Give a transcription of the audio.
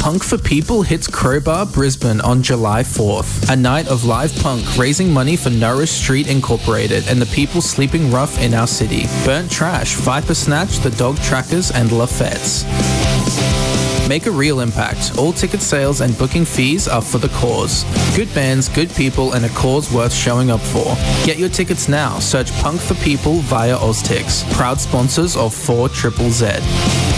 Punk for People hits Crowbar, Brisbane on July 4th. A night of live punk raising money for Norris Street Incorporated and the people sleeping rough in our city. Burnt Trash, Viper Snatch, The Dog Trackers and Lafettes. Make a real impact. All ticket sales and booking fees are for the cause. Good bands, good people, and a cause worth showing up for. Get your tickets now. Search Punk for People via Oztix. Proud sponsors of 4ZZZ.